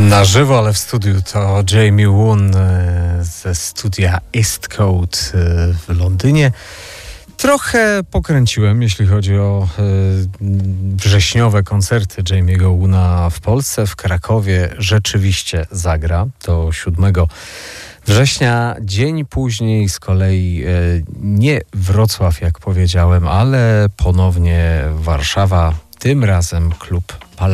Na żywo, ale w studiu to Jamie Woon ze studia East Coast w Londynie. Trochę pokręciłem, jeśli chodzi o wrześniowe koncerty Jamie'ego Woona w Polsce. W Krakowie rzeczywiście zagra do 7 września. Dzień później z kolei nie Wrocław, jak powiedziałem, ale ponownie Warszawa. Tym razem klub